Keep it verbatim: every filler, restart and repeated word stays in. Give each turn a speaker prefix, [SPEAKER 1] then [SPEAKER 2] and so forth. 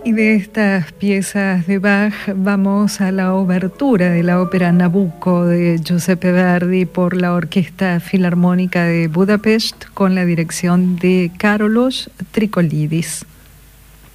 [SPEAKER 1] Y de estas piezas de Bach vamos a la obertura de la ópera Nabucco de Giuseppe Verdi por la Orquesta Filarmónica de Budapest con la dirección de Carolus Tricolidis.